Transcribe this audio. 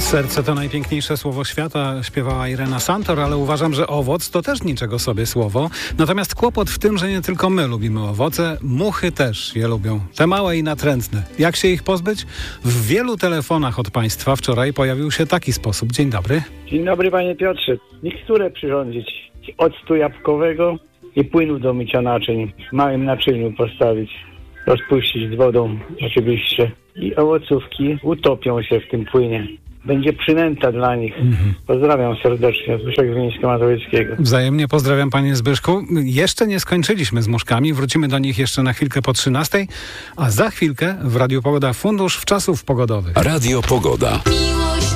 Serce to najpiękniejsze słowo świata, śpiewała Irena Santor, ale uważam, że owoc to też niczego sobie słowo. Natomiast kłopot w tym, że nie tylko my lubimy owoce, muchy też je lubią. Te małe i natrętne. Jak się ich pozbyć? W wielu telefonach od Państwa wczoraj pojawił się taki sposób. Dzień dobry. Dzień dobry, panie Piotrze. Miksturę przyrządzić octu jabłkowego i płynu do mycia naczyń. W małym naczyniu postawić. Rozpuścić z wodą oczywiście. I owocówki utopią się w tym płynie. Będzie przynęta dla nich. Pozdrawiam serdecznie. Zbyszek z Mińska Mazowieckiego. Wzajemnie pozdrawiam, panie Zbyszku. Jeszcze nie skończyliśmy z muszkami. Wrócimy do nich jeszcze na chwilkę po 13:00, a za chwilkę w Radiu Pogoda Fundusz Wczasów Pogodowych. Radio Pogoda.